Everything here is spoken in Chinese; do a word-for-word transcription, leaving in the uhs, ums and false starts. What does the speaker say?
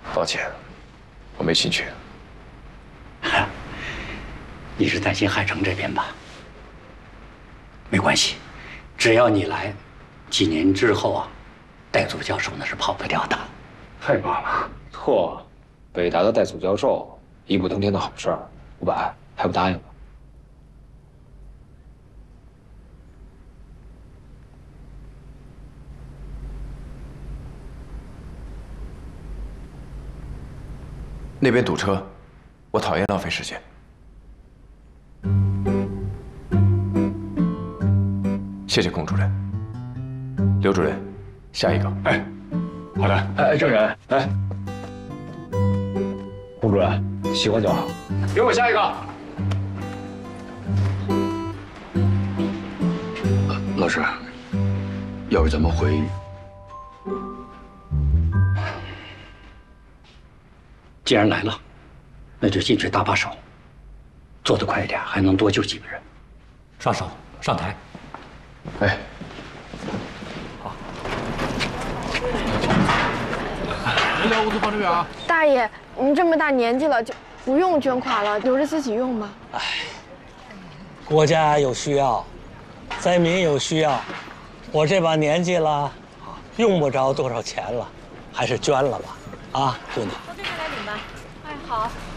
抱歉，我没兴趣。 你是担心海城这边吧？没关系，只要你来，几年之后啊，戴祖教授那是跑不掉的。 太棒了！嚯，北大的戴祖教授，一步登天的好事儿，伍佰还不答应吗？ 那边堵车，我讨厌浪费时间。谢谢龚主任，刘主任，下一个。 哎，好的。 哎，郑人，哎，龚主任，喜欢就好。给我下一个。 呃，老师，要不咱们回？ 既然来了，那就进去搭把手，做得快一点，还能多救几个人。刷手上台。 哎， 好。人家物资放这边啊。 大爷，您这么大年纪了，就不用捐款了，留着自己用吧。 哎，国家有需要，灾民有需要，我这把年纪了，用不着多少钱了，还是捐了吧。啊，姑娘。 哎，好。